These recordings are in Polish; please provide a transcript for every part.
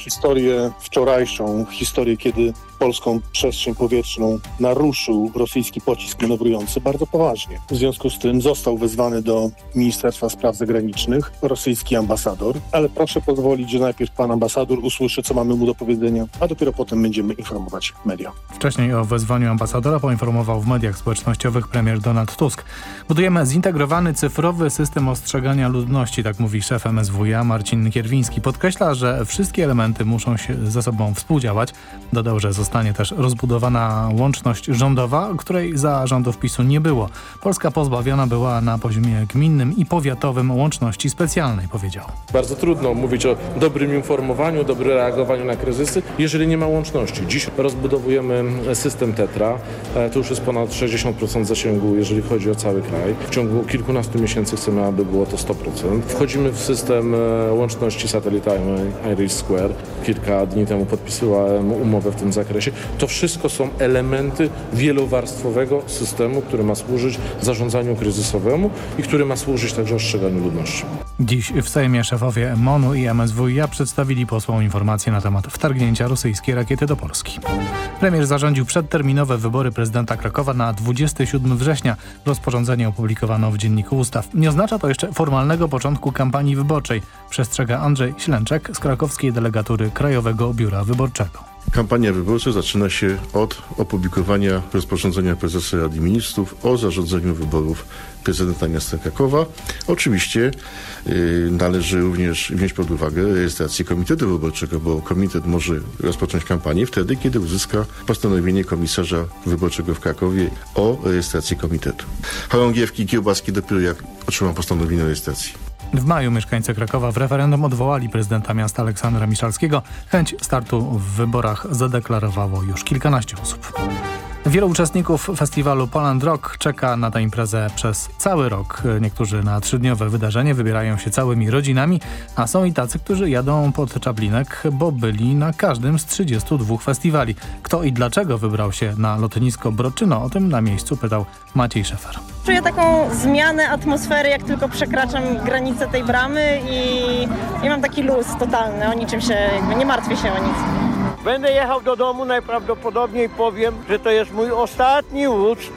historię wczorajszą, historię, kiedy polską przestrzeń powietrzną naruszył rosyjski pocisk manewrujący bardzo poważnie. W związku z tym został wezwany do Ministerstwa Spraw Zagranicznych rosyjski ambasador, ale proszę pozwolić, że najpierw pan ambasador usłyszy, co mamy mu do powiedzenia, a dopiero potem będziemy informować media. Wcześniej o wezwaniu ambasadora poinformował w mediach społecznościowych premier Donald Tusk. Budujemy zintegrowany cyfrowy system ostrzegania ludności, tak mówi szef MSWiA Marcin Kierwiński. Podkreśla, że wszystkie elementy muszą się ze sobą współdziałać. Dodał, że zostanie też rozbudowana łączność rządowa, której za rządów PiS-u nie było. Polska pozbawiona była na poziomie gminnym i powiatowym łączności specjalnej, powiedział. Bardzo trudno mówić o dobrym informowaniu, dobrym reagowaniu na kryzysy, jeżeli nie ma łączności. Dziś rozbudowujemy system Tetra. To już jest ponad 60% zasięgu, jeżeli chodzi o cały kraj. W ciągu kilkunastu miesięcy chcemy, aby było to 100%. Wchodzimy w system łączności satelitarnej IRIS². Kilka dni temu podpisywałem umowę w tym zakresie. To wszystko są elementy wielowarstwowego systemu, który ma służyć zarządzaniu kryzysowemu i który ma służyć także ostrzeganiu ludności. Dziś w Sejmie szefowie MON-u i MSWiA przedstawili posłom informacje na temat wtargnięcia rosyjskiej rakiety do Polski. Premier zarządził przedterminowe wybory prezydenta Krakowa na 27 września. Rozporządzenie opublikowano w Dzienniku Ustaw. Nie oznacza to jeszcze formalnego początku kampanii wyborczej, przestrzega Andrzej Ślęczek z krakowskiej delegatury Krajowego Biura Wyborczego. Kampania wyborcza zaczyna się od opublikowania rozporządzenia prezesa Rady Ministrów o zarządzeniu wyborów prezydenta miasta Krakowa. Oczywiście należy również wziąć pod uwagę rejestrację komitetu wyborczego, bo komitet może rozpocząć kampanię wtedy, kiedy uzyska postanowienie komisarza wyborczego w Krakowie o rejestracji komitetu. Chorągiewki i kiełbaski dopiero jak otrzymał postanowienie o rejestracji. W maju mieszkańcy Krakowa w referendum odwołali prezydenta miasta Aleksandra Miszalskiego. Chęć startu w wyborach zadeklarowało już kilkanaście osób. Wielu uczestników festiwalu Poland Rock czeka na tę imprezę przez cały rok. Niektórzy na 3-dniowe wydarzenie wybierają się całymi rodzinami, a są i tacy, którzy jadą pod Czaplinek, bo byli na każdym z 32 festiwali. Kto i dlaczego wybrał się na lotnisko Broczyno, o tym na miejscu pytał Maciej Szefer. Czuję taką zmianę atmosfery, jak tylko przekraczam granicę tej bramy i mam taki luz totalny, o niczym się, nie martwię się o nic. Będę jechał do domu, najprawdopodobniej powiem, że to jest mój ostatni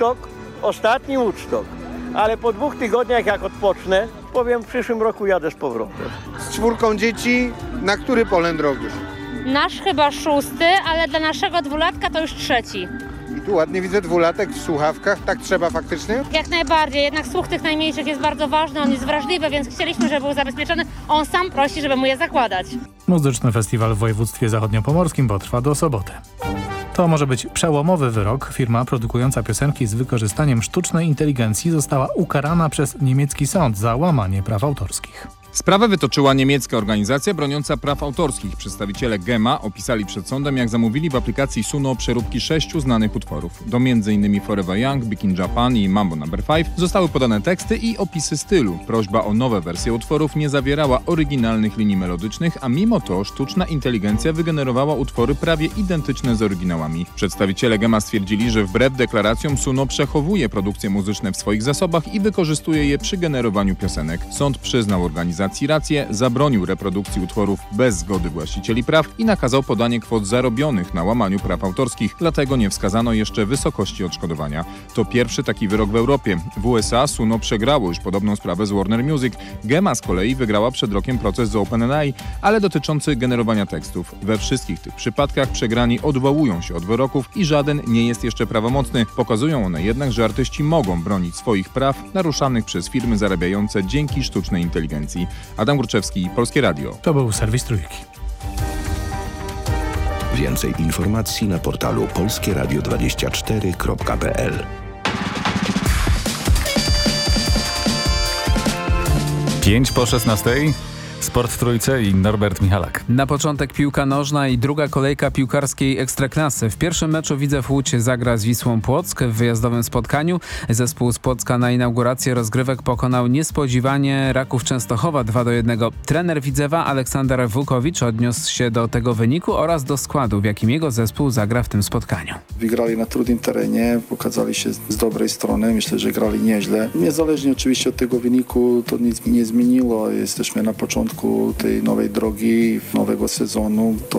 Woodstock, ale po 2 tygodniach jak odpocznę, powiem, w przyszłym roku jadę z powrotem. Z 4 dzieci, na który Poland Rock już? Nasz chyba 6, ale dla naszego 2-latka to już 3. I tu ładnie widzę 2-latek w słuchawkach, tak trzeba faktycznie? Jak najbardziej, jednak słuch tych najmniejszych jest bardzo ważny, on jest wrażliwy, więc chcieliśmy, żeby był zabezpieczony. On sam prosi, żeby mu je zakładać. Muzyczny festiwal w województwie zachodniopomorskim potrwa do soboty. To może być przełomowy wyrok. Firma produkująca piosenki z wykorzystaniem sztucznej inteligencji została ukarana przez niemiecki sąd za łamanie praw autorskich. Sprawę wytoczyła niemiecka organizacja broniąca praw autorskich. Przedstawiciele GEMA opisali przed sądem, jak zamówili w aplikacji Suno przeróbki 6 znanych utworów. Do m.in. Forever Young, Big in Japan i Mambo No. 5 zostały podane teksty i opisy stylu. Prośba o nowe wersje utworów nie zawierała oryginalnych linii melodycznych, a mimo to sztuczna inteligencja wygenerowała utwory prawie identyczne z oryginałami. Przedstawiciele GEMA stwierdzili, że wbrew deklaracjom Suno przechowuje produkcje muzyczne w swoich zasobach i wykorzystuje je przy generowaniu piosenek. Sąd przyznał organizacji rację, zabronił reprodukcji utworów bez zgody właścicieli praw i nakazał podanie kwot zarobionych na łamaniu praw autorskich, dlatego nie wskazano jeszcze wysokości odszkodowania. To pierwszy taki wyrok w Europie. W USA Suno przegrało już podobną sprawę z Warner Music. GEMA z kolei wygrała przed rokiem proces z OpenAI, ale dotyczący generowania tekstów. We wszystkich tych przypadkach przegrani odwołują się od wyroków i żaden nie jest jeszcze prawomocny. Pokazują one jednak, że artyści mogą bronić swoich praw naruszanych przez firmy zarabiające dzięki sztucznej inteligencji. Adam Górczewski, Polskie Radio. To był serwis Trójki. Więcej informacji na portalu polskieradio24.pl. 5:16. Sport w Trójce i Norbert Michalak. Na początek piłka nożna i druga kolejka piłkarskiej Ekstraklasy. W pierwszym meczu Widzew Łódź zagra z Wisłą Płock w wyjazdowym spotkaniu. Zespół z Płocka na inaugurację rozgrywek pokonał niespodziewanie Raków Częstochowa 2-1. Trener Widzewa Aleksander Wukowicz odniósł się do tego wyniku oraz do składu, w jakim jego zespół zagra w tym spotkaniu. Wygrali na trudnym terenie, pokazali się z dobrej strony. Myślę, że grali nieźle. Niezależnie oczywiście od tego wyniku to nic nie zmieniło. Jesteśmy na początku tej nowej drogi, nowego sezonu. To